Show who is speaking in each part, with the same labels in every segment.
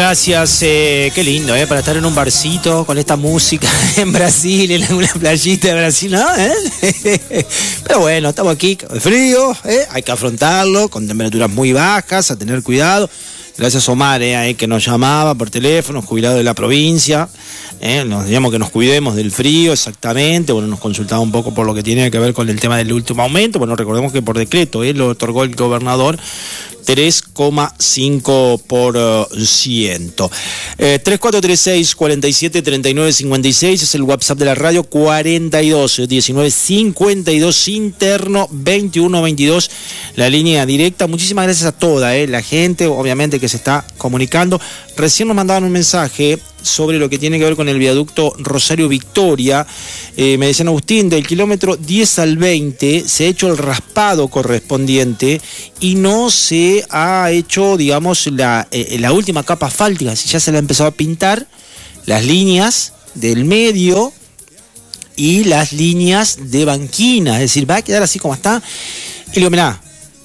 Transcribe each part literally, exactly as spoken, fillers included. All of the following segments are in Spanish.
Speaker 1: Gracias, eh, qué lindo, eh, para estar en un barcito con esta música en Brasil, en una playita de Brasil, ¿no? ¿Eh? Pero bueno, estamos aquí, frío, ¿eh? Hay que afrontarlo, con temperaturas muy bajas, a tener cuidado. Gracias Omar, eh, que nos llamaba por teléfono, jubilado de la provincia, eh, nos digamos que nos cuidemos del frío, exactamente. Bueno, nos consultaba un poco por lo que tiene que ver con el tema del último aumento. Bueno, recordemos que por decreto eh, lo otorgó el gobernador, tres coma cinco por ciento. Eh, tres cuatro tres seis, cuarenta y siete, treinta y nueve cincuenta y seis es el WhatsApp de la radio, cuarenta y dos, diecinueve, cincuenta y dos interno, veintiuno veintidós, la línea directa. Muchísimas gracias a toda eh, la gente, obviamente, que se está comunicando. Recién nos mandaban un mensaje sobre lo que tiene que ver con el viaducto Rosario Victoria. Eh, me decían, Agustín, del kilómetro diez al veinte se ha hecho el raspado correspondiente y no se ha hecho, digamos, la, eh, la última capa asfáltica. Ya se le ha empezado a pintar las líneas del medio y las líneas de banquina. Es decir, va a quedar así como está. Y le digo, mirá,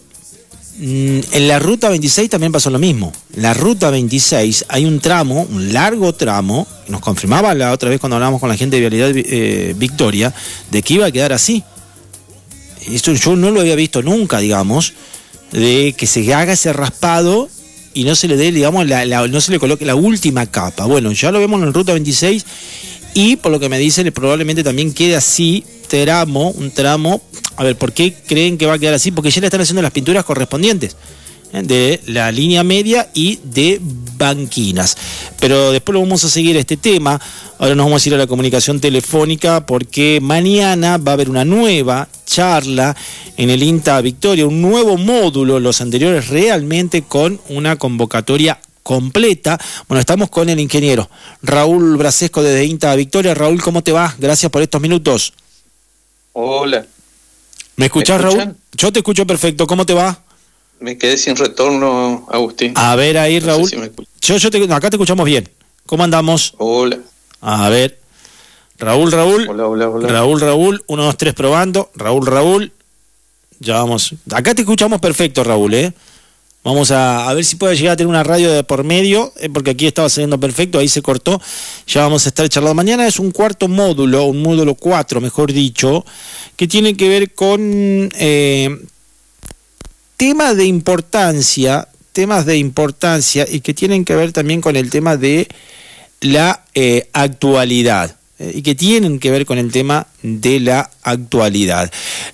Speaker 1: en la ruta veintiséis también pasó lo mismo. En la ruta veintiséis hay un tramo, un largo tramo, nos confirmaba la otra vez cuando hablábamos con la gente de Vialidad eh, Victoria, de que iba a quedar así. Esto yo no lo había visto nunca, digamos, de que se haga ese raspado y no se le dé, digamos, la, la, no se le coloque la última capa. Bueno, ya lo vemos en la ruta veintiséis y por lo que me dicen, probablemente también quede así, tramo, un tramo. A ver, ¿por qué creen que va a quedar así? Porque ya le están haciendo las pinturas correspondientes ¿eh? de la línea media y de banquinas. Pero después lo vamos a seguir este tema. Ahora nos vamos a ir a la comunicación telefónica porque mañana va a haber una nueva charla en el INTA Victoria, un nuevo módulo, los anteriores realmente con una convocatoria completa. Bueno, estamos con el ingeniero Raúl Brasesco desde INTA Victoria. Raúl, ¿cómo te va? Gracias por estos minutos.
Speaker 2: Hola.
Speaker 1: ¿Me escuchás, Raúl? Yo te escucho perfecto. ¿Cómo te va?
Speaker 2: Me quedé sin retorno, Agustín.
Speaker 1: A ver ahí, Raúl. No sé si me yo, yo te, acá te escuchamos bien. ¿Cómo andamos?
Speaker 2: Hola.
Speaker 1: A ver. Raúl, Raúl.
Speaker 2: Hola, hola, hola.
Speaker 1: Raúl, Raúl. Uno, dos, tres, probando. Raúl, Raúl. Ya vamos. Acá te escuchamos perfecto, Raúl, ¿eh? Vamos a, a ver si puede llegar a tener una radio de por medio, eh, porque aquí estaba saliendo perfecto, ahí se cortó. Ya vamos a estar charlando. Mañana es un cuarto módulo, un módulo cuatro, mejor dicho, que tiene que ver con eh, temas de importancia, temas de importancia y que tienen que ver también con el tema de la eh, actualidad. Y que tienen que ver con el tema de la actualidad.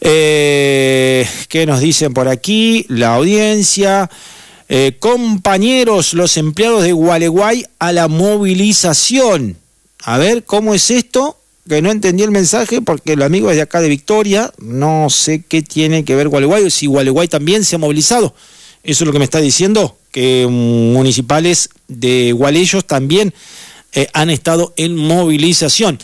Speaker 1: Eh, ¿Qué nos dicen por aquí? La audiencia. Eh, compañeros, los empleados de Gualeguay a la movilización. A ver, ¿cómo es esto? Que no entendí el mensaje porque el amigo es de acá de Victoria. No sé qué tiene que ver Gualeguay, o si Gualeguay también se ha movilizado. Eso es lo que me está diciendo, que municipales de Gualeyos también Eh, han estado en movilización.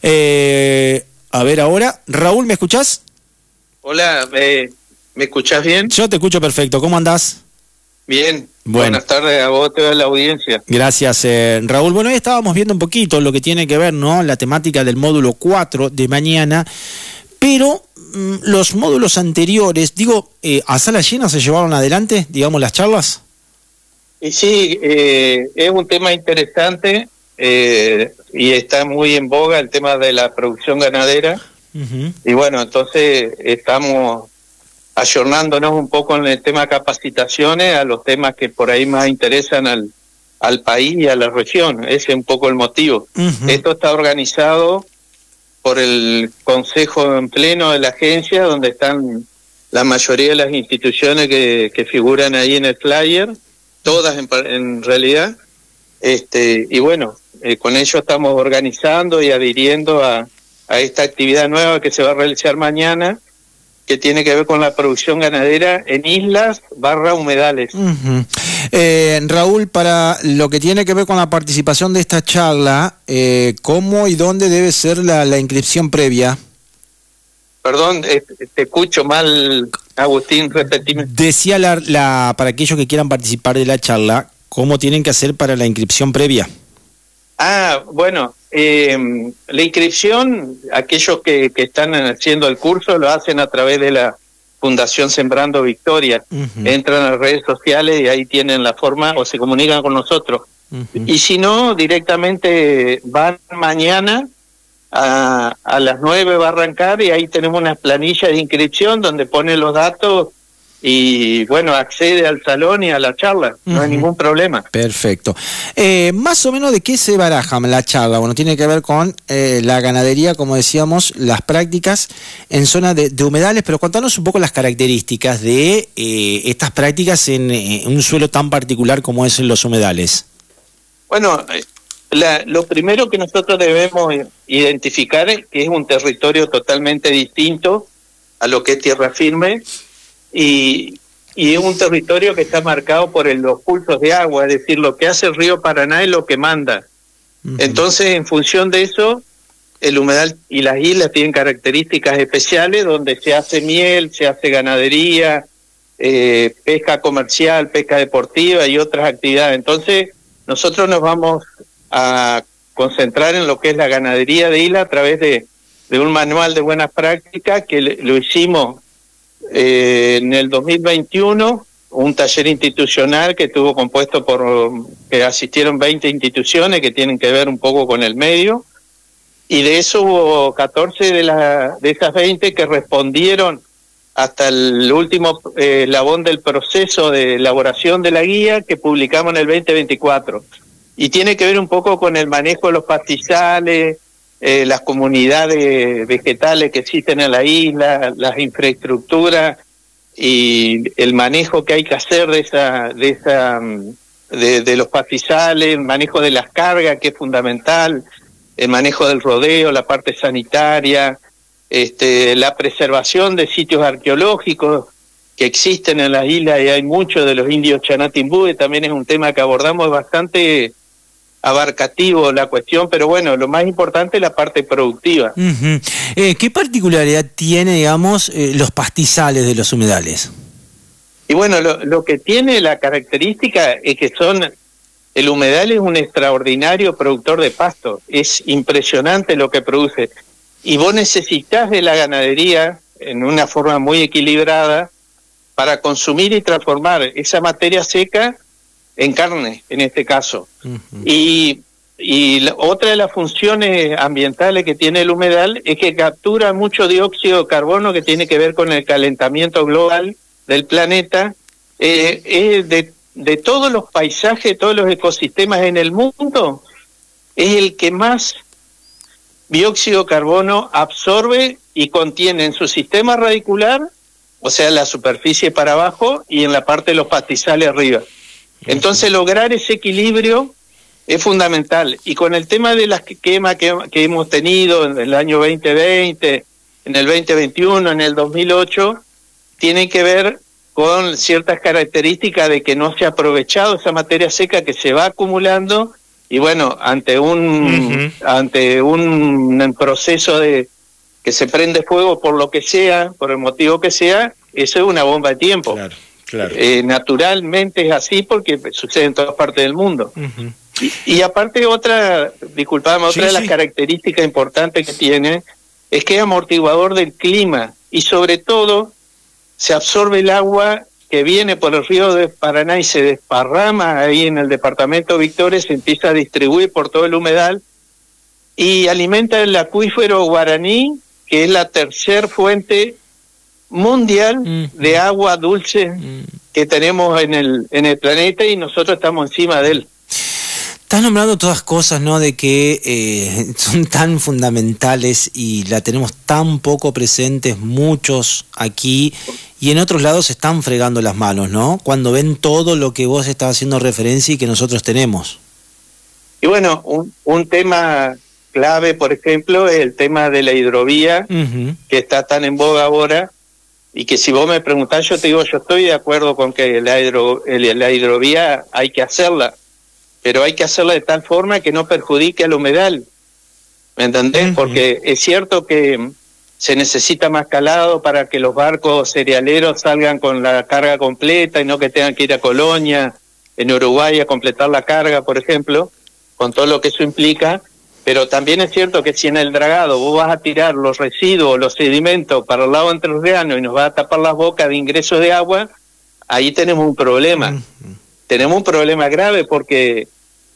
Speaker 1: Eh, a ver ahora, Raúl, ¿me escuchás?
Speaker 2: Hola, eh, ¿me escuchás bien?
Speaker 1: Yo te escucho perfecto, ¿cómo andás?
Speaker 2: Bien,
Speaker 1: bueno.
Speaker 2: Buenas tardes a vos, toda la audiencia.
Speaker 1: Gracias, eh, Raúl. Bueno, hoy estábamos viendo un poquito lo que tiene que ver, ¿no? La temática del módulo cuatro de mañana, pero mmm, los módulos anteriores, digo, eh, ¿a sala llena se llevaron adelante, digamos, las charlas?
Speaker 2: Y sí, eh, es un tema interesante. Eh, y está muy en boga el tema de la producción ganadera. Uh-huh. Y bueno, entonces estamos ayornándonos un poco en el tema de capacitaciones a los temas que por ahí más interesan al, al país y a la región. Ese es un poco el motivo. Uh-huh. Esto está organizado por el Consejo en Pleno de la agencia, donde están la mayoría de las instituciones que, que figuran ahí en el flyer, todas en, en realidad. Este, y bueno, eh, con ello estamos organizando y adhiriendo a, a esta actividad nueva que se va a realizar mañana, que tiene que ver con la producción ganadera en islas barra humedales.
Speaker 1: Uh-huh. eh, Raúl, para lo que tiene que ver con la participación de esta charla, eh, ¿cómo y dónde debe ser la, la inscripción previa?
Speaker 2: Perdón, eh, te escucho mal, Agustín, repetime.
Speaker 1: Decía la, la, para aquellos que quieran participar de la charla, ¿cómo tienen que hacer para la inscripción previa?
Speaker 2: Ah, bueno, eh, la inscripción, aquellos que, que están haciendo el curso lo hacen a través de la Fundación Sembrando Victoria. Uh-huh. Entran a las redes sociales y ahí tienen la forma o se comunican con nosotros. Uh-huh. Y si no, directamente van mañana a, a las nueve va a arrancar y ahí tenemos una planilla de inscripción donde pone los datos y bueno, accede al salón y a la charla, uh-huh. No hay ningún problema.
Speaker 1: Perfecto. Eh, más o menos de qué se baraja la charla. Bueno, tiene que ver con eh, la ganadería, como decíamos, las prácticas en zona de, de humedales, pero contanos un poco las características de eh, estas prácticas en, en un suelo tan particular como es en los humedales.
Speaker 2: Bueno, la, lo primero que nosotros debemos identificar es que es un territorio totalmente distinto a lo que es tierra firme y, y es un territorio que está marcado por el, los pulsos de agua, es decir, lo que hace el río Paraná es lo que manda. Uh-huh. Entonces, en función de eso, el humedal y las islas tienen características especiales donde se hace miel, se hace ganadería, eh, pesca comercial, pesca deportiva y otras actividades. Entonces, nosotros nos vamos a concentrar en lo que es la ganadería de isla a través de, de un manual de buenas prácticas que le, lo hicimos eh, en el dos mil veintiuno, un taller institucional que estuvo compuesto por, que asistieron veinte instituciones que tienen que ver un poco con el medio, y de eso hubo catorce de, la, de esas veinte que respondieron hasta el último eh, eslabón del proceso de elaboración de la guía que publicamos en el veinte veinticuatro. Y tiene que ver un poco con el manejo de los pastizales, eh, las comunidades vegetales que existen en la isla, las infraestructuras y el manejo que hay que hacer de esa, de esa, de, de los pastizales, el manejo de las cargas que es fundamental, el manejo del rodeo, la parte sanitaria, Este, la preservación de sitios arqueológicos que existen en las islas, y hay muchos de los indios Chanatimbúes, también es un tema que abordamos bastante abarcativo la cuestión, pero bueno, lo más importante es la parte productiva.
Speaker 1: Uh-huh. eh, ¿Qué particularidad tiene, digamos, eh, los pastizales de los humedales?
Speaker 2: Y bueno, lo, lo que tiene la característica es que son, el humedal es un extraordinario productor de pasto, es impresionante lo que produce. Y vos necesitas de la ganadería en una forma muy equilibrada para consumir y transformar esa materia seca en carne, en este caso. Uh-huh. Y, y la, otra de las funciones ambientales que tiene el humedal es que captura mucho dióxido de carbono que tiene que ver con el calentamiento global del planeta. Eh, eh, de, de todos los paisajes, todos los ecosistemas en el mundo, es el que más dióxido de carbono absorbe y contiene en su sistema radicular, o sea, la superficie para abajo y en la parte de los pastizales arriba. Entonces, lograr ese equilibrio es fundamental. Y con el tema de las quemas que, que hemos tenido en el año veinte veinte, en el veinte veintiuno, en el dos mil ocho, tiene que ver con ciertas características de que no se ha aprovechado esa materia seca que se va acumulando. Y bueno, ante un uh-huh. ante un proceso de que se prende fuego por lo que sea, por el motivo que sea, eso es una bomba de tiempo.
Speaker 1: Claro, claro.
Speaker 2: Eh, naturalmente es así porque sucede en todas partes del mundo. Uh-huh. Y, y aparte otra, disculpame, otra sí, de las sí. características importantes que tiene es que es amortiguador del clima y sobre todo se absorbe el agua que viene por el río de Paraná y se desparrama ahí en el departamento de Victoria, se empieza a distribuir por todo el humedal y alimenta el acuífero guaraní, que es la tercer fuente mundial mm. de agua dulce mm. que tenemos en el en el planeta y nosotros estamos encima de él.
Speaker 1: Estás nombrando todas cosas, ¿no?, de que eh, son tan fundamentales y la tenemos tan poco presentes muchos aquí y en otros lados se están fregando las manos, ¿no?, cuando ven todo lo que vos estás haciendo referencia y que nosotros tenemos.
Speaker 2: Y bueno, un, un tema clave, por ejemplo, es el tema de la hidrovía, uh-huh. que está tan en boga ahora, y que si vos me preguntás, yo te digo, yo estoy de acuerdo con que la, hidro, la hidrovía hay que hacerla, pero hay que hacerla de tal forma que no perjudique al humedal, ¿me entendés? Uh-huh. Porque es cierto que se necesita más calado para que los barcos cerealeros salgan con la carga completa y no que tengan que ir a Colonia, en Uruguay, a completar la carga, por ejemplo, con todo lo que eso implica. Pero también es cierto que si en el dragado vos vas a tirar los residuos, los sedimentos para el lado entrerriano y nos va a tapar las bocas de ingresos de agua, ahí tenemos un problema. Uh-huh. Tenemos un problema grave porque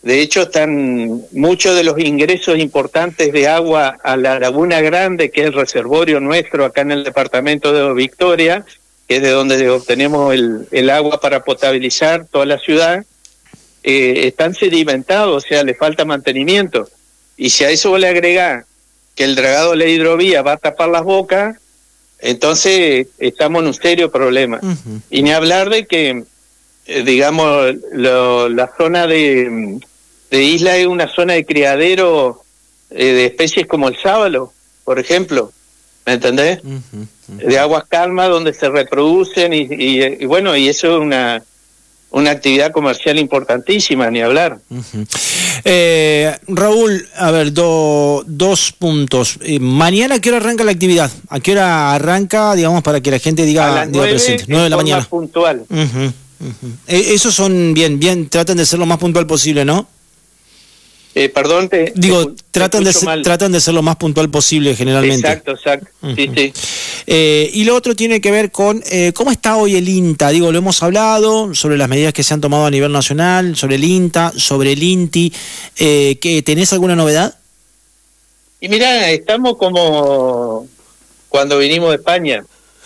Speaker 2: De hecho, están muchos de los ingresos importantes de agua a la Laguna Grande, que es el reservorio nuestro acá en el departamento de Victoria, que es de donde obtenemos el, el agua para potabilizar toda la ciudad, eh, están sedimentados, o sea, le falta mantenimiento. Y si a eso vos le agregás que el dragado de la hidrovía va a tapar las bocas, entonces estamos en un serio problema. Uh-huh. Y ni hablar de que, eh, digamos, lo, la zona de... de isla es una zona de criadero eh, de especies como el sábalo, por ejemplo, ¿me entendés? Uh-huh, uh-huh. De aguas calmas donde se reproducen y, y, y bueno, y eso es una una actividad comercial importantísima, ni hablar.
Speaker 1: Uh-huh. eh, Raúl, a ver, do, dos puntos. Eh, mañana, ¿a qué hora arranca la actividad? ¿A qué hora arranca, digamos, para que la gente diga,
Speaker 2: a las
Speaker 1: diga
Speaker 2: nueve,
Speaker 1: presente? nueve de la mañana.
Speaker 2: Puntual.
Speaker 1: Uh-huh, uh-huh. Eh, esos son bien, bien, tratan de ser lo más puntual posible, ¿no?
Speaker 2: Eh, perdón, te,
Speaker 1: Digo,
Speaker 2: te,
Speaker 1: tratan,
Speaker 2: te
Speaker 1: de ser, tratan de ser lo más puntual posible generalmente.
Speaker 2: Exacto, exacto. Uh-huh. Sí, sí.
Speaker 1: Eh, y lo otro tiene que ver con eh, cómo está hoy el INTA. Digo, lo hemos hablado sobre las medidas que se han tomado a nivel nacional, sobre el INTA, sobre el INTI. Eh, ¿qué, ¿Tenés alguna novedad?
Speaker 2: Y mirá, estamos como cuando vinimos de España.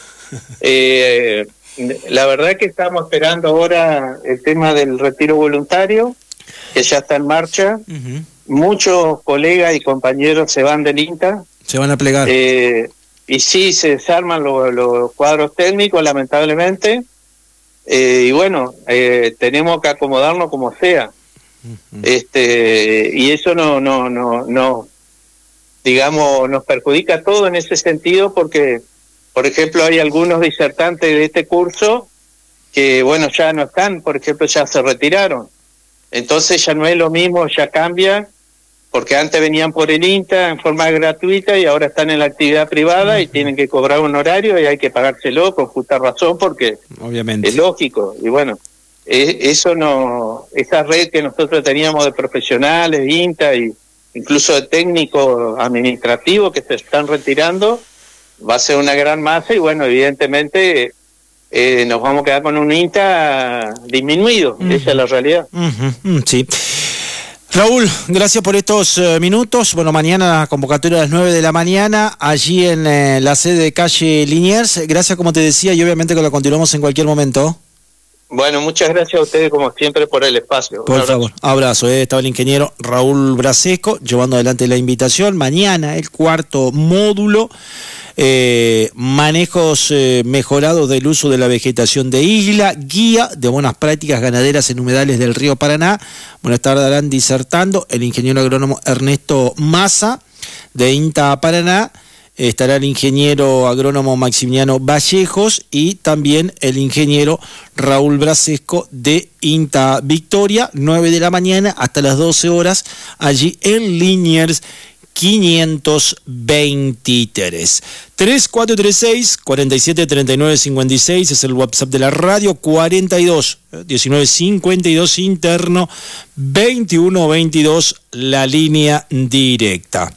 Speaker 2: eh, la verdad que estamos esperando ahora el tema del retiro voluntario, que ya está en marcha. Uh-huh. Muchos colegas y compañeros se van del INTA.
Speaker 1: Se van a plegar.
Speaker 2: Eh, y sí, se desarman los, los cuadros técnicos, lamentablemente. Eh, y bueno, eh, tenemos que acomodarnos como sea. Uh-huh. Este, y eso no, no, no, no, digamos, nos perjudica todo en ese sentido porque, por ejemplo, hay algunos disertantes de este curso que, bueno, ya no están, por ejemplo, ya se retiraron. Entonces ya no es lo mismo, ya cambia, porque antes venían por el INTA en forma gratuita y ahora están en la actividad privada uh-huh. y tienen que cobrar un horario y hay que pagárselo con justa razón porque
Speaker 1: obviamente
Speaker 2: es lógico. Y bueno, eh, eso no, esa red que nosotros teníamos de profesionales, INTA y incluso de técnicos administrativos que se están retirando, va a ser una gran masa y bueno, evidentemente... Eh, nos vamos a quedar con un INTA disminuido, uh-huh. esa es la realidad.
Speaker 1: Uh-huh. Sí. Raúl, gracias por estos uh, minutos. Bueno, mañana la convocatoria a las nueve de la mañana, allí en eh, la sede de calle Liniers. Gracias, como te decía, y obviamente que lo continuamos en cualquier momento.
Speaker 2: Bueno, muchas gracias a ustedes como siempre por el espacio.
Speaker 1: Por abrazo. favor, abrazo. Eh. Estaba el ingeniero Raúl Brasesco llevando adelante la invitación. Mañana el cuarto módulo, eh, manejos eh, mejorados del uso de la vegetación de isla, guía de buenas prácticas ganaderas en humedales del río Paraná. Bueno, estarán disertando el ingeniero agrónomo Ernesto Massa de INTA Paraná. Estará el ingeniero agrónomo Maximiliano Vallejos y también el ingeniero Raúl Brasesco de INTA Victoria, nueve de la mañana hasta las doce horas, allí en Liniers quinientos veintitrés. tres cuatro tres seis, cuatro siete tres nueve cinco seis es el WhatsApp de la radio, cuarenta y dos, diecinueve cincuenta y dos interno, veintiuno veintidós la línea directa.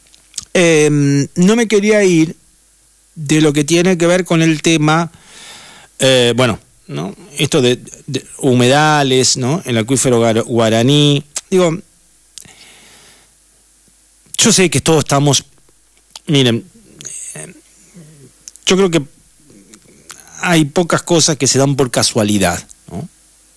Speaker 1: Eh, no me quería ir de lo que tiene que ver con el tema, eh, bueno, ¿no? Esto de, de humedales, ¿no? El acuífero guaraní. Digo, yo sé que todos estamos, miren, eh, yo creo que hay pocas cosas que se dan por casualidad, ¿no?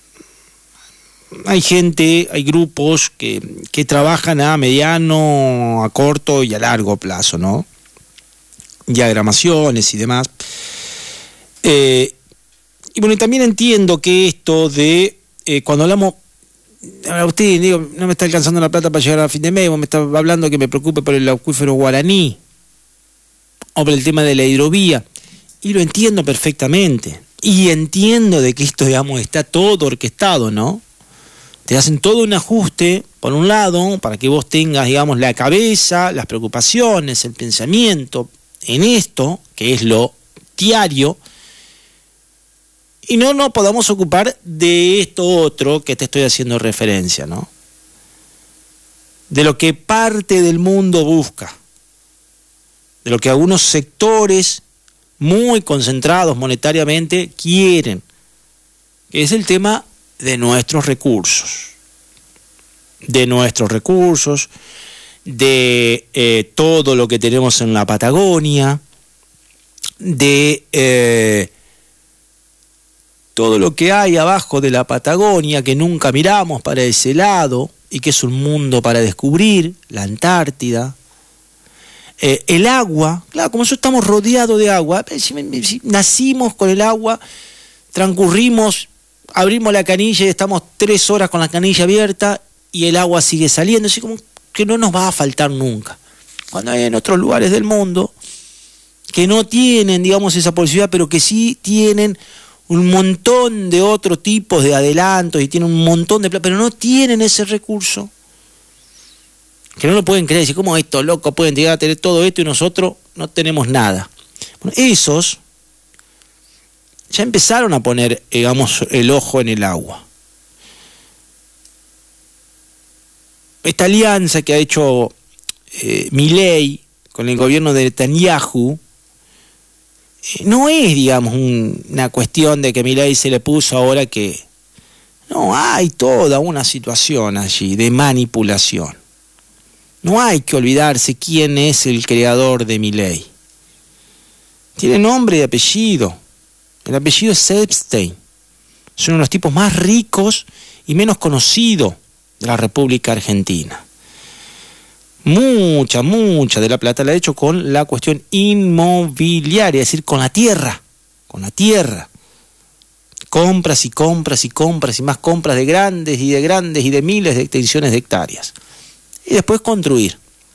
Speaker 1: Hay gente, hay grupos que, que trabajan a mediano, a corto y a largo plazo, ¿no? Diagramaciones y demás. Eh, y bueno, también entiendo que esto de, eh, cuando hablamos, a usted, digo, no me está alcanzando la plata para llegar a fin de mes, vos me está hablando que me preocupe por el acuífero guaraní, o por el tema de la hidrovía, y lo entiendo perfectamente. Y entiendo de que esto, digamos, está todo orquestado, ¿no? Te hacen todo un ajuste, por un lado, para que vos tengas, digamos, la cabeza, las preocupaciones, el pensamiento en esto, que es lo diario, y no nos podamos ocupar de esto otro que te estoy haciendo referencia, ¿no? De lo que parte del mundo busca, de lo que algunos sectores muy concentrados monetariamente quieren, que es el tema de nuestros recursos. de nuestros recursos, de eh, todo lo que tenemos en la Patagonia, de eh, todo lo que hay abajo de la Patagonia que nunca miramos para ese lado y que es un mundo para descubrir, la Antártida. Eh, el agua, claro, como nosotros estamos rodeados de agua, si, si nacimos con el agua, transcurrimos, abrimos la canilla y estamos tres horas con la canilla abierta y el agua sigue saliendo, así como que no nos va a faltar nunca. Cuando hay en otros lugares del mundo que no tienen, digamos, esa posibilidad, pero que sí tienen un montón de otros tipos de adelantos y tienen un montón de plata, pero no tienen ese recurso, que no lo pueden creer, decir, ¿cómo estos locos pueden llegar a tener todo esto y nosotros no tenemos nada? Bueno, esos ya empezaron a poner, digamos, el ojo en el agua. Esta alianza que ha hecho eh, Milei con el gobierno de Netanyahu eh, no es, digamos, un, una cuestión de que Milei se le puso ahora que... No, hay toda una situación allí de manipulación. No hay que olvidarse quién es el creador de Milei. Tiene nombre y apellido. El apellido es Epstein. Es uno de los tipos más ricos y menos conocidos de la República Argentina. Mucha, mucha de la plata la ha hecho con la cuestión inmobiliaria, es decir, con la tierra, con la tierra. Compras y compras y compras y más compras de grandes y de grandes y de miles de extensiones de hectáreas. Y después construir.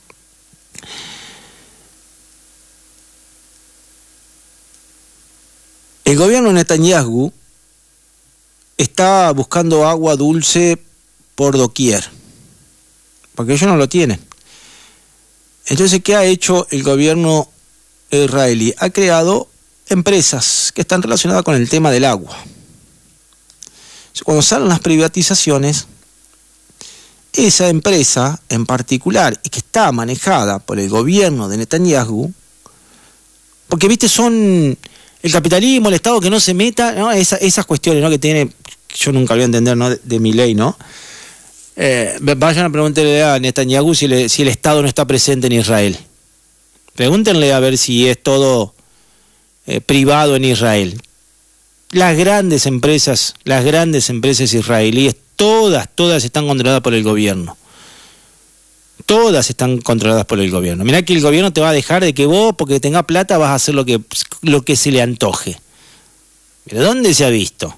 Speaker 1: El gobierno de Netanyahu está buscando agua dulce por doquier, porque ellos no lo tienen. Entonces, ¿qué ha hecho el gobierno israelí? Ha creado empresas que están relacionadas con el tema del agua. Cuando salen las privatizaciones, esa empresa en particular, y que está manejada por el gobierno de Netanyahu, porque, viste, son el capitalismo, el Estado que no se meta, ¿no? Esa, esas cuestiones, ¿no? Que tiene, yo nunca voy a entender, ¿no? de, de mi ley, ¿no? Eh, vayan a preguntarle a Netanyahu si, le, si el Estado no está presente en Israel. Pregúntenle a ver si es todo eh, privado en Israel. Las grandes empresas, las grandes empresas israelíes, todas, todas están controladas por el gobierno. Todas están controladas por el gobierno. Mirá que el gobierno te va a dejar de que vos, porque tengas plata, vas a hacer lo que, lo que se le antoje. ¿Pero dónde se ha visto?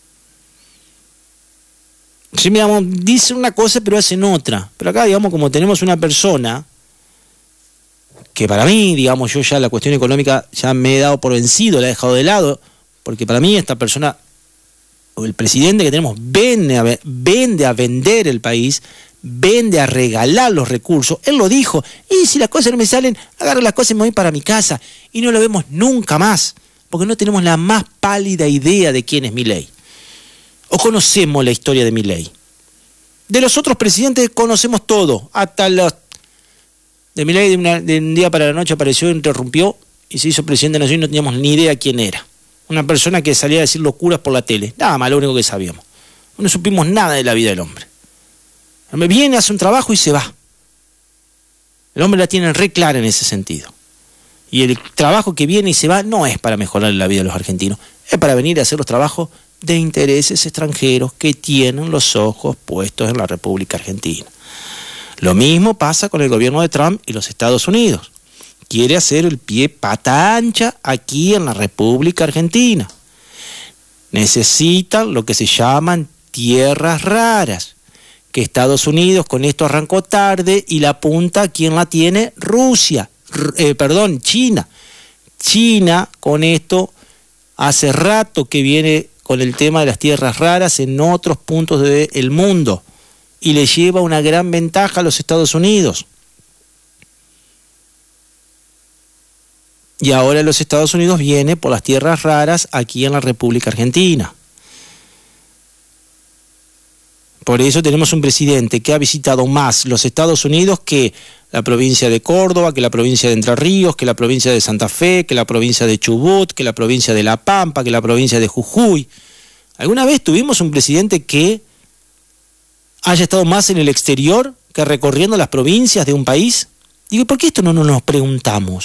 Speaker 1: Sí, digamos, dice una cosa pero hacen otra. Pero acá, digamos, como tenemos una persona que para mí, digamos, yo ya la cuestión económica ya me he dado por vencido, la he dejado de lado, porque para mí esta persona, o el presidente que tenemos, vende a, vende a vender el país, vende a regalar los recursos. Él lo dijo, y si las cosas no me salen, agarro las cosas y me voy para mi casa, y no lo vemos nunca más, porque no tenemos la más pálida idea de quién es Milei. O conocemos la historia de Milei. De los otros presidentes conocemos todo, hasta los de Milei de, una, de un día para la noche apareció, interrumpió y se hizo presidente de la nación y no teníamos ni idea quién era. Una persona que salía a decir locuras por la tele, nada más, lo único que sabíamos. No supimos nada de la vida del hombre. El hombre viene, hace un trabajo y se va. El hombre la tiene re clara en ese sentido. Y el trabajo que viene y se va no es para mejorar la vida de los argentinos, es para venir a hacer los trabajos de intereses extranjeros que tienen los ojos puestos en la República Argentina. Lo mismo pasa con el gobierno de Trump y los Estados Unidos. Quiere hacer el pie pata ancha aquí en la República Argentina. Necesitan lo que se llaman tierras raras, que Estados Unidos con esto arrancó tarde y la punta, ¿quién la tiene? Rusia, eh, perdón, China. China con esto hace rato que viene con el tema de las tierras raras en otros puntos del mundo y le lleva una gran ventaja a los Estados Unidos. Y ahora los Estados Unidos viene por las tierras raras aquí en la República Argentina. Por eso tenemos un presidente que ha visitado más los Estados Unidos que la provincia de Córdoba, que la provincia de Entre Ríos, que la provincia de Santa Fe, que la provincia de Chubut, que la provincia de La Pampa, que la provincia de Jujuy. ¿Alguna vez tuvimos un presidente que haya estado más en el exterior que recorriendo las provincias de un país? Digo, ¿por qué esto no, no nos preguntamos?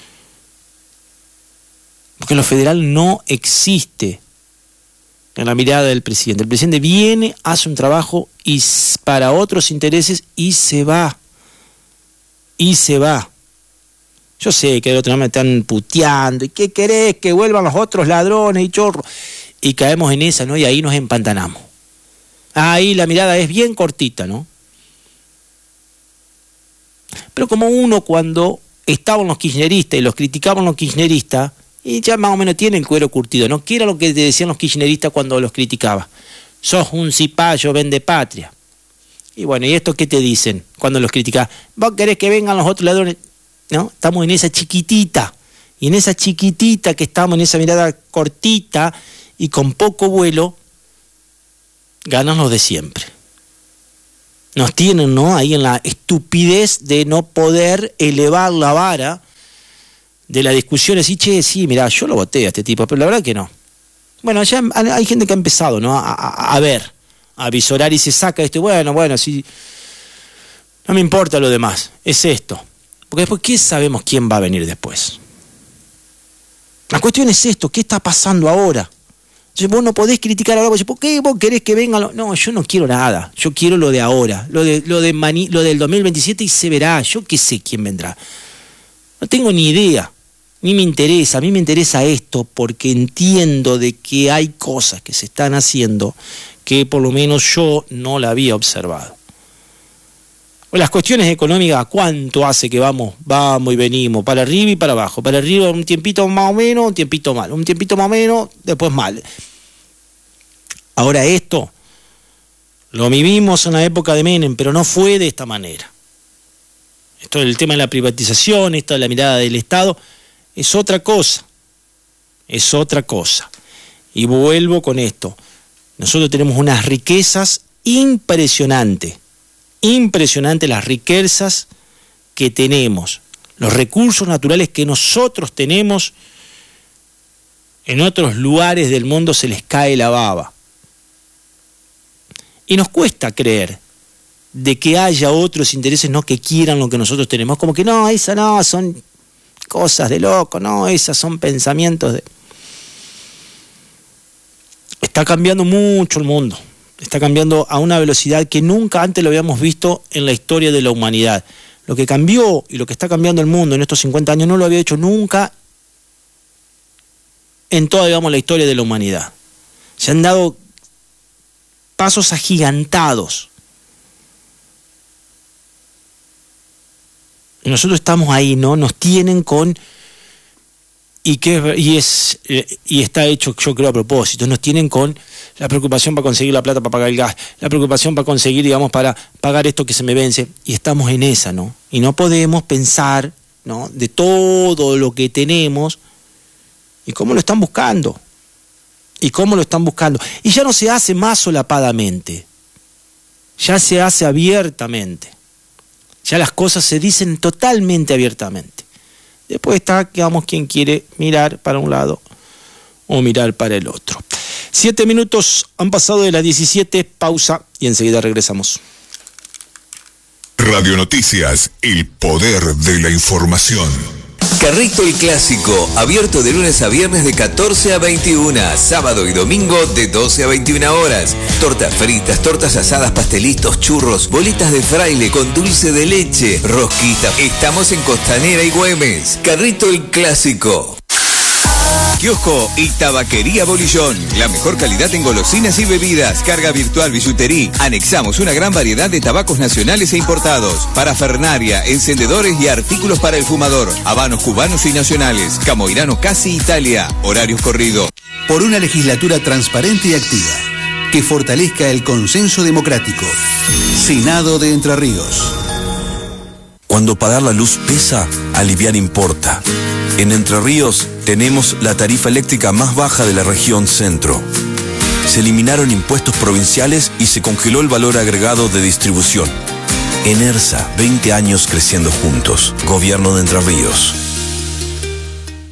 Speaker 1: Porque lo federal no existe en la mirada del presidente. El presidente viene, hace un trabajo y para otros intereses y se va. Y se va. Yo sé que de otra manera me están puteando. ¿Y qué querés? Que vuelvan los otros ladrones y chorros. Y caemos en esa, ¿no? Y ahí nos empantanamos. Ahí la mirada es bien cortita, ¿no? Pero como uno cuando estaban los kirchneristas y los criticaban los kirchneristas, y ya más o menos tiene el cuero curtido, ¿no? ¿Qué era lo que te decían los kirchneristas cuando los criticaba? Sos un cipayo, vende patria. Y bueno, ¿y esto qué te dicen cuando los criticas? ¿Vos querés que vengan los otros ladrones? ¿No? Estamos en esa chiquitita. Y en esa chiquitita que estamos, en esa mirada cortita y con poco vuelo, ganan los de siempre. Nos tienen, ¿no?, ahí en la estupidez de no poder elevar la vara de la discusión. Así, che, sí, mirá, yo lo voté a este tipo, pero la verdad que no. Bueno, ya hay gente que ha empezado, ¿no?, a, a, a ver, a visorar y se saca esto. Bueno, bueno, sí, no me importa lo demás, es esto. Porque después, ¿qué sabemos quién va a venir después? La cuestión es esto, ¿qué está pasando ahora? Entonces vos no podés criticar ahora, ¿por qué vos querés que vengan los...? No, yo no quiero nada, yo quiero lo de ahora, lo de lo de mani... lo del dos mil veintisiete y se verá, yo qué sé quién vendrá. No tengo ni idea, ni me interesa, a mí me interesa esto porque entiendo de que hay cosas que se están haciendo que por lo menos yo no la había observado. O las cuestiones económicas, ¿cuánto hace que vamos, vamos y venimos, para arriba y para abajo? Para arriba un tiempito más o menos, un tiempito mal, un tiempito más o menos, después mal. Ahora esto, lo vivimos en la época de Menem, pero no fue de esta manera. Esto del tema de la privatización, esto de la mirada del Estado, es otra cosa, es otra cosa. Y vuelvo con esto, nosotros tenemos unas riquezas impresionantes, impresionante las riquezas que tenemos, los recursos naturales que nosotros tenemos, en otros lugares del mundo se les cae la baba. Y nos cuesta creer de que haya otros intereses no que quieran lo que nosotros tenemos, como que no, esas no, son cosas de loco, no, esas son pensamientos de... Está cambiando mucho el mundo. Está cambiando a una velocidad que nunca antes lo habíamos visto en la historia de la humanidad. Lo que cambió y lo que está cambiando el mundo en estos cincuenta años no lo había hecho nunca en toda, digamos, la historia de la humanidad. Se han dado pasos agigantados. Y nosotros estamos ahí, ¿no? Nos tienen con... Y, que, y, es, y está hecho, yo creo, a propósito. Nos tienen con la preocupación para conseguir la plata para pagar el gas, la preocupación para conseguir, digamos, para pagar esto que se me vence. Y estamos en esa, ¿no? Y no podemos pensar, ¿no?, de todo lo que tenemos y cómo lo están buscando. Y cómo lo están buscando. Y ya no se hace más solapadamente. Ya se hace abiertamente. Ya las cosas se dicen totalmente abiertamente. Después está, digamos, quien quiere mirar para un lado o mirar para el otro. Siete minutos han pasado de las diecisiete, pausa y enseguida regresamos.
Speaker 3: Radio Noticias, el poder de la información.
Speaker 4: Carrito el Clásico, abierto de lunes a viernes de catorce a veintiuna, sábado y domingo de doce a veintiuna horas. Tortas fritas, tortas asadas, pastelitos, churros, bolitas de fraile con dulce de leche, rosquita. Estamos en Costanera y Güemes. Carrito el Clásico. Kiosco y Tabaquería Bolillón. La mejor calidad en golosinas y bebidas. Carga virtual, bisutería. Anexamos una gran variedad de tabacos nacionales e importados. Parafernaria, encendedores y artículos para el fumador. Habanos cubanos y nacionales. Camoirano Casi Italia. Horarios corridos.
Speaker 5: Por una legislatura transparente y activa que fortalezca el consenso democrático. Senado de Entre Ríos.
Speaker 6: Cuando pagar la luz pesa, aliviar importa. En Entre Ríos tenemos la tarifa eléctrica más baja de la región centro. Se eliminaron impuestos provinciales y se congeló el valor agregado de distribución. Enersa, veinte años creciendo juntos. Gobierno de Entre Ríos.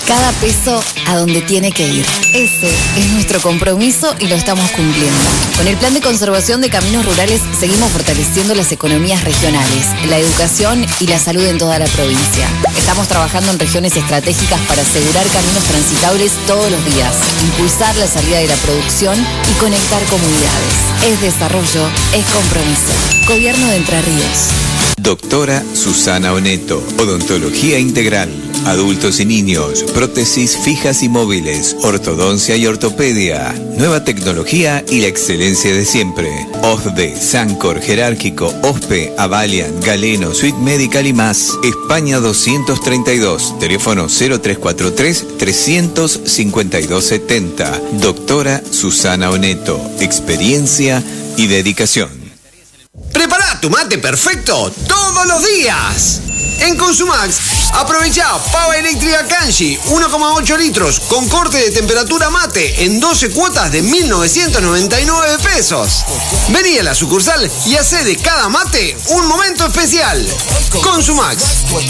Speaker 7: Cada peso a donde tiene que ir. Ese es nuestro compromiso y lo estamos cumpliendo. Con el Plan de Conservación de Caminos Rurales seguimos fortaleciendo las economías regionales, la educación y la salud en toda la provincia. Estamos trabajando en regiones estratégicas para asegurar caminos transitables todos los días, impulsar la salida de la producción y conectar comunidades. Es desarrollo, es compromiso. Gobierno de Entre Ríos.
Speaker 4: Doctora Susana Oneto, Odontología Integral, adultos y niños, prótesis fijas y móviles, ortodoncia y ortopedia, nueva tecnología y la excelencia de siempre. O S D E, Sancor, Jerárquico, O S P E, Avalian, Galeno, Suite Medical y más. España doscientos treinta y dos, teléfono cero tres cuatro tres, tres cinco dos siete cero. Doctora Susana Oneto, experiencia y dedicación.
Speaker 8: Prepara tu mate perfecto todos los días. En Consumax, aprovecha pava eléctrica Kanji uno coma ocho litros con corte de temperatura mate en doce cuotas de mil novecientos noventa y nueve pesos. Vení a la sucursal y hacé de cada mate un momento especial. Consumax.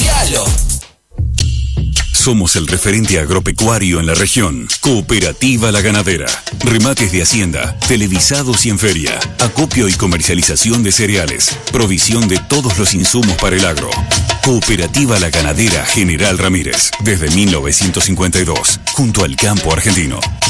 Speaker 9: Somos el referente agropecuario en la región. Cooperativa La Ganadera. Remates de hacienda, televisados y en feria. Acopio y comercialización de cereales. Provisión de todos los insumos para el agro. Cooperativa La Ganadera General Ramírez. Desde mil novecientos cincuenta y dos. Junto al campo argentino.